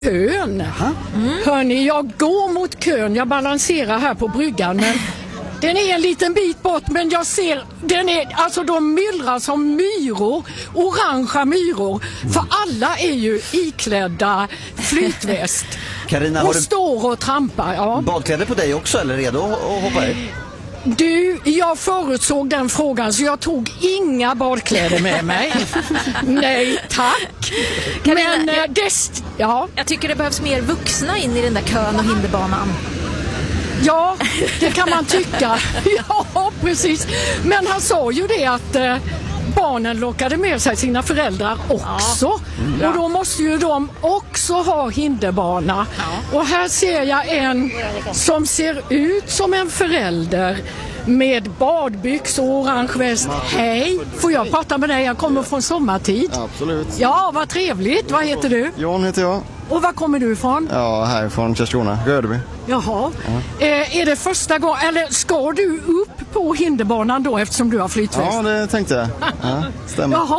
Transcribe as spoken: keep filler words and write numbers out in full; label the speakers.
Speaker 1: Kön. Mm. Hörni, jag går mot kön. Jag balanserar här på bryggan, men den är en liten bit bort, men jag ser, den är, alltså de myllrar som myror, orangea myror, för alla är ju iklädda flytväst.
Speaker 2: Carina,
Speaker 1: och
Speaker 2: har du
Speaker 1: står och trampar. Ja.
Speaker 2: badkläder på dig också, eller redo att hoppa i?
Speaker 1: Du, jag förutsåg den frågan, så jag tog inga badkläder med mig. Nej, tack.
Speaker 3: Carina,
Speaker 1: men
Speaker 3: jag,
Speaker 1: äh, dest, ja.
Speaker 3: jag tycker det behövs mer vuxna in i den där kön och hinderbanan.
Speaker 1: Ja, det kan man tycka. Ja, precis. Men han sa ju det att eh, barnen lockade med sig sina föräldrar också. Ja. Och då måste ju de också ha hinderbana. Ja. Och här ser jag en som ser ut som en förälder med badbyxor och orange väst. Hej, får jag prata med dig? Jag kommer från sommartid.
Speaker 4: Absolut.
Speaker 1: Ja, vad trevligt. Vad heter du?
Speaker 4: Jan heter jag.
Speaker 1: Och var kommer du ifrån?
Speaker 4: Ja, här från Karlskrona, Rödeby.
Speaker 1: Jaha. Ja. Eh, är det första gången, eller ska du upp på hinderbanan då eftersom du har flytväst?
Speaker 4: Ja, det tänkte jag. Ja, stämmer.
Speaker 1: Jaha.